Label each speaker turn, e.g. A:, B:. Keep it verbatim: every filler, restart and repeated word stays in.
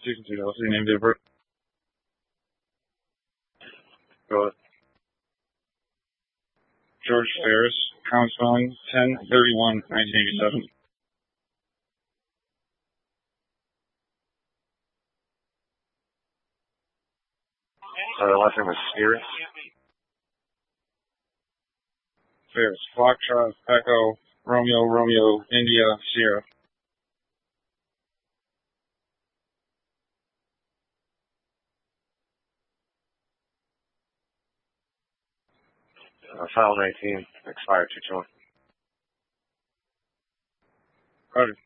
A: Two can two dollars. Your name, date of birth. Go ahead. George Ferris, pound spelling, ten thirty-one nineteen eighty-seven. Uh, last name was Ferris. Ferris. Foxtrot, Echo, Romeo, Romeo, India, Sierra. Uh, file nineteen, expired two twenty. Roger.